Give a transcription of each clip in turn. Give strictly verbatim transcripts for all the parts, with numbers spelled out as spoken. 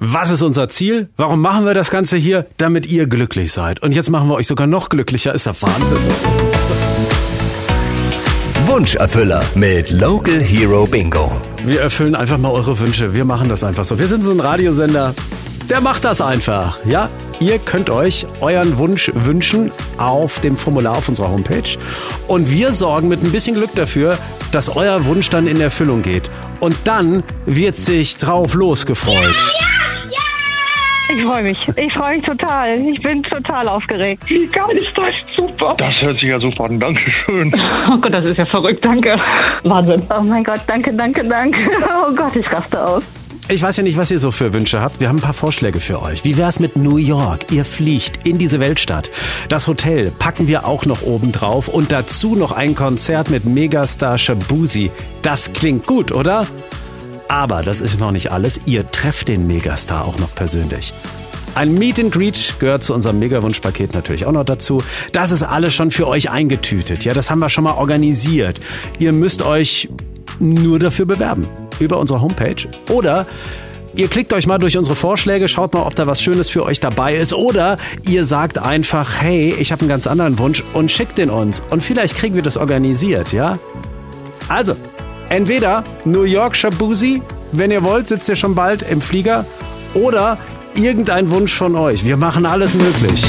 Was ist unser Ziel? Warum machen wir das Ganze hier? Damit ihr glücklich seid. Und jetzt machen wir euch sogar noch glücklicher. Ist das Wahnsinn. Wunscherfüller mit Local Hero Bingo. Wir erfüllen einfach mal eure Wünsche. Wir machen das einfach so. Wir sind so ein Radiosender, der macht das einfach. Ja, ihr könnt euch euren Wunsch wünschen auf dem Formular auf unserer Homepage. Und wir sorgen mit ein bisschen Glück dafür, dass euer Wunsch dann in Erfüllung geht. Und dann wird sich drauf losgefreut. Ich freue mich. Ich freue mich total. Ich bin total aufgeregt. Wie geil ist das? Super. Das hört sich ja super an. Dankeschön. Oh Gott, das ist ja verrückt. Danke. Wahnsinn. Oh mein Gott, danke, danke, danke. Oh Gott, ich raste aus. Ich weiß ja nicht, was ihr so für Wünsche habt. Wir haben ein paar Vorschläge für euch. Wie wär's mit New York? Ihr fliegt in diese Weltstadt. Das Hotel packen wir auch noch oben drauf. Und dazu noch ein Konzert mit Megastar Shaboozey. Das klingt gut, oder? Aber das ist noch nicht alles. Ihr trefft den Megastar auch noch persönlich. Ein Meet and Greet gehört zu unserem Mega-Wunsch-Paket natürlich auch noch dazu. Das ist alles schon für euch eingetütet. Ja, das haben wir schon mal organisiert. Ihr müsst euch nur dafür bewerben. Über unsere Homepage. Oder ihr klickt euch mal durch unsere Vorschläge, schaut mal, ob da was Schönes für euch dabei ist. Oder ihr sagt einfach, hey, ich habe einen ganz anderen Wunsch und schickt den uns. Und vielleicht kriegen wir das organisiert, ja? Also, entweder New York Shaboozey, wenn ihr wollt, sitzt ihr schon bald im Flieger. Oder irgendein Wunsch von euch. Wir machen alles möglich.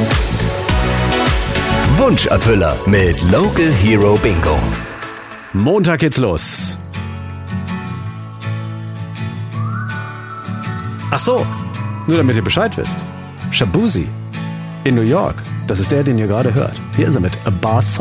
Wunscherfüller mit Local Hero Bingo. Montag geht's los. Ach so, nur damit ihr Bescheid wisst. Shaboozey in New York, das ist der, den ihr gerade hört. Hier ist er mit A Bar Song.